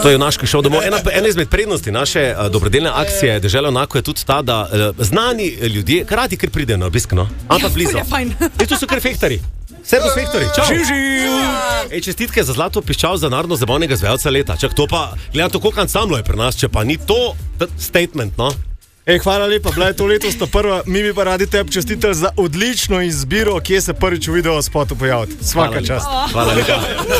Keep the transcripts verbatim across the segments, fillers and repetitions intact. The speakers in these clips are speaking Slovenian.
To je junaški šov domov. Ena, ena izmed prednosti naše uh, dobrodelne akcije Dežela junakov je tudi ta, da uh, znani ljudje krati, ker pridejo na obisk, no? Ampak Ja, blizu. ful je fajn. In tu so kar fehtarji. Servus fehtarji, čau. Živ, živ. Ej, čestitke za zlato piščal za narodno zabavnega izvajalca leta. Čak, to pa, gledam to, koliko ansamblo je pri nas, če pa ni to t- statement, no? Ej, hvala lepa, bila je to letos ta prva. Mi bi pa radi tebi čestitali za odlično izbiro, kje se prvič v video spotu pojaviti. Svaka čast. Hvala lepa.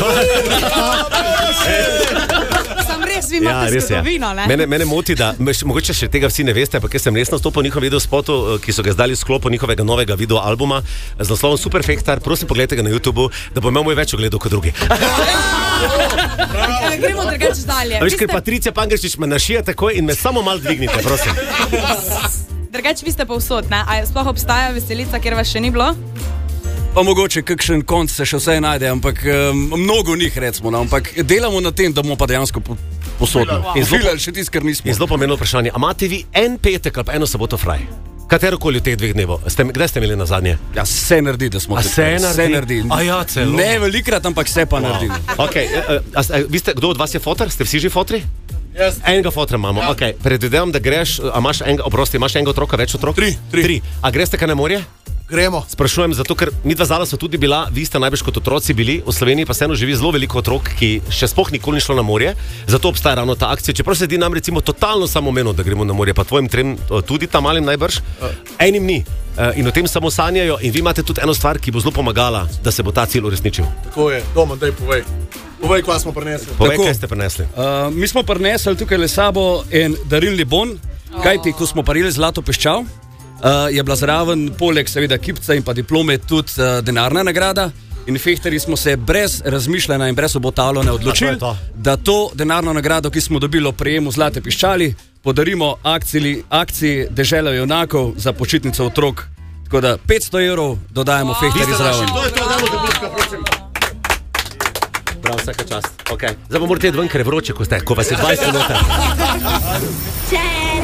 Sam res, vi imate res je. zgodovino, ne? Mene, mene moti, da meš, mogoče še tega vsi ne veste, ampak jaz sem res nastopil v njihovem videospotu, ki so ga zdali v sklopu njihovega novega videoalbuma z naslovom Super Fehtar. Prosim, pogledajte ga na YouTubeu, da bo imel moj več ogledov kot drugi. Ja, gremo drugače dalje. A veš, Vi ker ste- Patricija Pangrečič me našije takoj in me samo malo dvignite, prosim. Drugače vi ste povsod, ne? A sploh obstaja veselica, kjer vas še ni bilo? Pa mogoče kakšen konc se še vse najde, ampak um, mnogo njih recimo, no, ampak delamo na tem, da bomo pa dejansko po, posodno. In In zelo- filali še tisto, kar nismo. In zelo pomembno vprašanje, a imate vi en petek ali pa eno soboto fraj? Katerokoli od teh dveh dnevov? Ste, kdaj ste imeli na zadnje? Ja, se naredi, da smo A tukaj. se naredi? Se naredi. A ja, celo. Ne velikrat, ampak se pa naredi. Okay, a, a, a, vi ste, kdo od vas je fotor? Ste vsi že fotri? Jaz. Enega fotra imamo. Ja. Okay. Predvidevam, da greš, a imaš enega, oprosti, imaš enega otroka, več otrok? Tri, tri. tri. A greste kaj na morje? Gremo. Sprašujem, zato ker mi dva zala so tudi bila, vi ste najbrž kot otroci bili, v Sloveniji pa vseeno živi zelo veliko otrok, ki še sploh nikoli ni šlo na morje, zato obstaja ravno ta akcija. Čeprav se di nam recimo totalno samoumevno, da gremo na morje, pa tvojim trem tudi tam malim najbrž, enim ni. In o tem samo sanjajo in vi imate tudi eno stvar, ki bo zelo pomagala, da se bo ta cilj uresničil. Tako je, doma, daj povej. Povej, kva smo prinesli. Povej, Tako. kaj ste prinesli. Uh, mi smo prinesli tukaj le sabo en darilni bon, kajti ko smo parili zlato piščal, uh, je bila zraven poleg seveda kipca in pa diplome tudi uh, denarna nagrada. In fehtarji smo se brez razmišljanja in brez obotavljanja odločili, A to je to. da to denarno nagrado, ki smo dobili ob prejemu zlate piščali, podarimo akciji, akciji Dežela junakov za počitnico otrok. Tako da petsto evrov dodajamo wow. fehtarji zraven. To je to, dajmo dobička, prosim. Prav, vsaka čast. Okay. Zdaj pa morate iti ven, ker je vroče, ko ste, ko vas je dvajset minut.